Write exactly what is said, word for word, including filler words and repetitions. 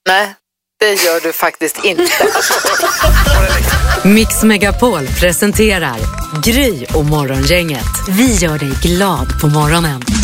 Nej, det gör du faktiskt inte. Mix Megapol presenterar Gry och Morgongänget. Vi gör dig glad på morgonen.